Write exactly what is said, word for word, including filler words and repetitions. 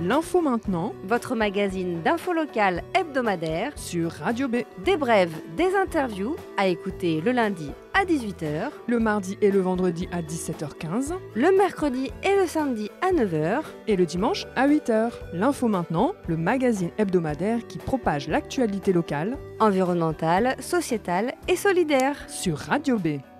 L'info maintenant, votre magazine d'info locale hebdomadaire, sur Radio B. des brèves, des interviews, à écouter le lundi à dix-huit heures, Le mardi et le vendredi à dix-sept heures quinze le mercredi et le samedi à neuf heures, et le dimanche à huit heures. L'info maintenant, le magazine hebdomadaire qui propage l'actualité locale environnementale, sociétale et solidaire. sur Radio B.